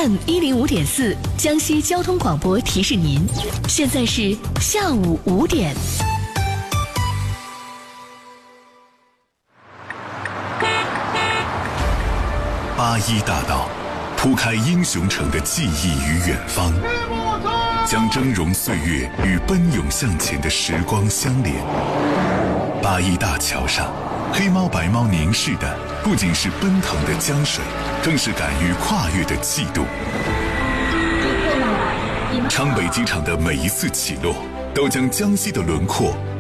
FM 105.4，江西交通广播提示您，现在是下午5点。 81大道铺开英雄城的记忆与远方，将峥嵘岁月与奔涌向前的时光相连。81大桥上，黑猫白猫凝视的不仅是奔腾的江水，更是敢于跨越的气度。昌北机场的每一次起落，都将江西的轮廓